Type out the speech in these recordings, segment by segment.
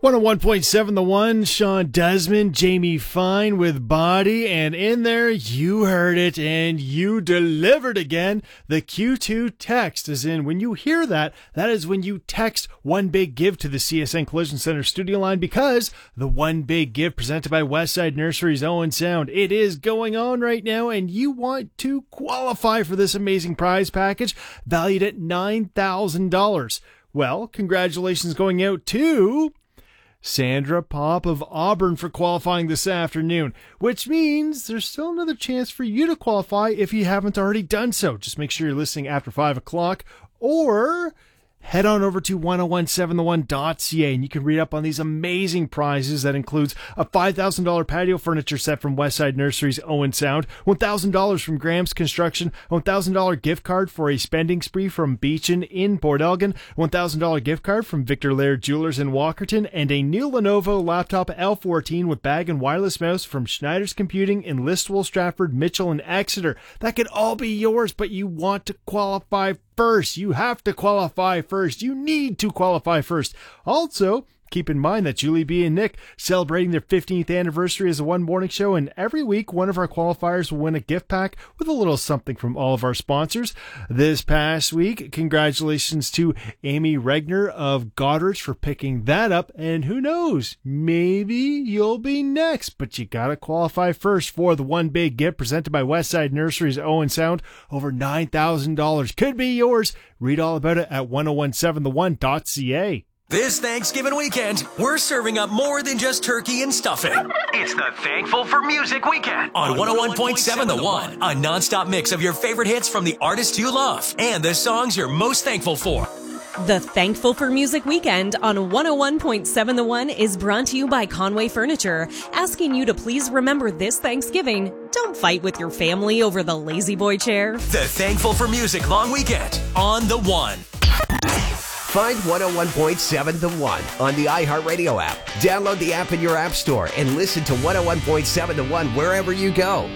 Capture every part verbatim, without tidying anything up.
one oh one point seven The One, Sean Desmond, Jamie Fine with Body, and in there, you heard it, and you delivered again. The Q two text is in. When you hear that, that is when you text One Big Give to the C S N Collision Center studio line, because the One Big Give presented by Westside Nursery's Owen Sound, it is going on right now, and you want to qualify for this amazing prize package valued at nine thousand dollars. Well, congratulations going out to Sandra Pop of Auburn for qualifying this afternoon, which means there's still another chance for you to qualify if you haven't already done so. Just make sure you're listening after five o'clock, or head on over to ten seventeen the one dot c a and you can read up on these amazing prizes. That includes a five thousand dollars patio furniture set from Westside Nursery's Owen Sound, one thousand dollars from Graham's Construction, a one thousand dollars gift card for a spending spree from Beechin in Port Elgin, one thousand dollars gift card from Victor Laird Jewelers in Walkerton, and a new Lenovo laptop L fourteen with bag and wireless mouse from Schneider's Computing in Listowel, Stratford, Mitchell, and Exeter. That could all be yours, but you want to qualify first. You have to qualify first. You need to qualify first. Also, keep in mind that Julie B and Nick celebrating their fifteenth anniversary as a One Morning Show, and every week one of our qualifiers will win a gift pack with a little something from all of our sponsors. This past week, congratulations to Amy Regner of Goddard's for picking that up, and who knows, maybe you'll be next, but you gotta qualify first for the One Big Gift presented by Westside Nursery's Owen Sound. Over nine thousand dollars could be yours. Read all about it at ten seventeen the one dot c a. This Thanksgiving weekend, we're serving up more than just turkey and stuffing. It's the Thankful for Music Weekend on one oh one point seven The One, a nonstop mix of your favorite hits from the artists you love and the songs you're most thankful for. The Thankful for Music Weekend on one oh one point seven The One is brought to you by Conway Furniture, asking you to please remember this Thanksgiving, don't fight with your family over the lazy boy chair. The Thankful for Music Long Weekend on The One. Find one oh one point seven The One on the iHeartRadio app. Download the app in your app store and listen to one oh one point seven The One wherever you go.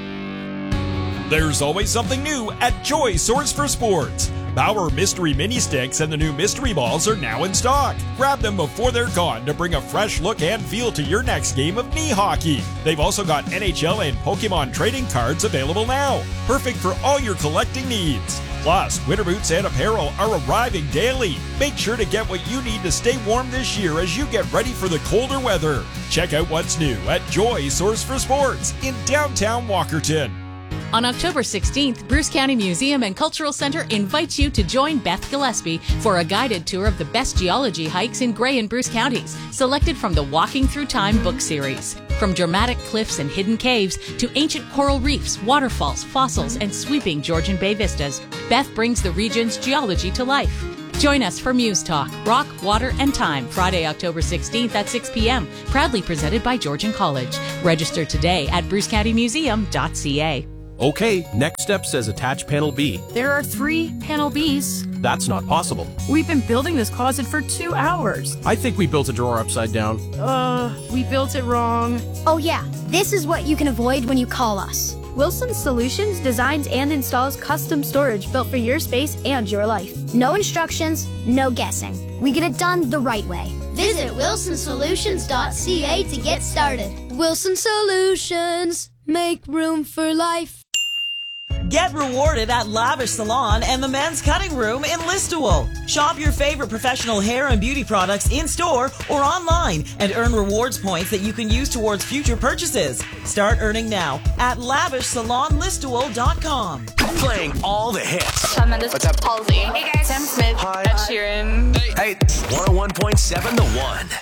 There's always something new at Joy Source for Sports. Bauer Mystery Mini Sticks and the new Mystery Balls are now in stock. Grab them before they're gone to bring a fresh look and feel to your next game of knee hockey. They've also got N H L and Pokemon trading cards available now. Perfect for all your collecting needs. Plus, winter boots and apparel are arriving daily. Make sure to get what you need to stay warm this year as you get ready for the colder weather. Check out what's new at Joy Source for Sports in downtown Walkerton. On October sixteenth, Bruce County Museum and Cultural Center invites you to join Beth Gillespie for a guided tour of the best geology hikes in Grey and Bruce counties, selected from the Walking Through Time book series. From dramatic cliffs and hidden caves to ancient coral reefs, waterfalls, fossils, and sweeping Georgian Bay vistas, Beth brings the region's geology to life. Join us for Muse Talk, Rock, Water, and Time, Friday, October sixteenth at six p.m., proudly presented by Georgian College. Register today at bruce county museum dot c a. Okay, next step says attach panel B. There are three panel Bs. That's not possible. We've been building this closet for two hours. I think we built a drawer upside down. Uh, we built it wrong. Oh yeah, this is what you can avoid when you call us. Wilson Solutions designs and installs custom storage built for your space and your life. No instructions, no guessing. We get it done the right way. Visit wilson solutions dot c a to get started. Wilson Solutions, make room for life. Get rewarded at Lavish Salon and the Men's Cutting Room in Listowel. Shop your favorite professional hair and beauty products in-store or online and earn rewards points that you can use towards future purchases. Start earning now at lavish salon listowel dot com. Playing all the hits. Shawn Mendes. What's up? Halsey. Hey guys. Sam Smith. Hi. Ed Sheeran. Hey. one oh one point seven The One.